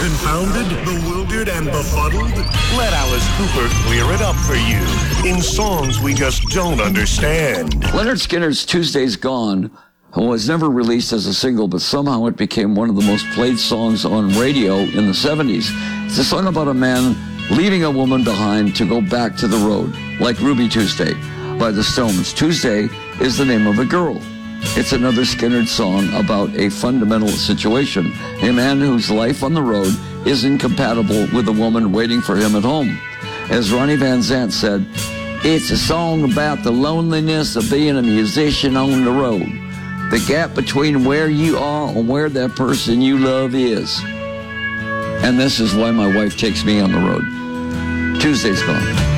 Confounded, bewildered, and befuddled? Let Alice Cooper clear it up for you in songs we just don't understand. Lynyrd Skynyrd's Tuesday's Gone was never released as a single, but somehow it became one of the most played songs on radio in the 70s. It's a song about a man leaving a woman behind to go back to the road, like Ruby Tuesday by the Stones. Tuesday is the name of a girl. It's another Skynyrd song about a fundamental situation, a man whose life on the road is incompatible with a woman waiting for him at home. As Ronnie Van Zant said, it's a song about the loneliness of being a musician on the road. The gap between where you are and where that person you love is. And this is why my wife takes me on the road. Tuesday's Gone.